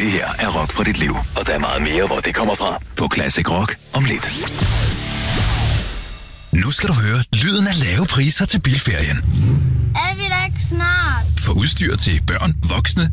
Det her er rock for dit liv, og der er meget mere, hvor det kommer fra på Classic Rock om lidt. Nu skal du høre lyden af lave priser til bilferien. Er vi da ikke snart? For udstyr til børn, voksne,